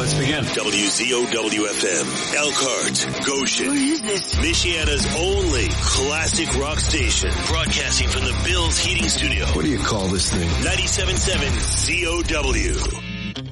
Let's begin. WZOW-FM, Elkhart, Goshen. What is this? Michiana's only classic rock station. Broadcasting from the Bills Heating Studio. What do you call this thing? 97.7 ZOW.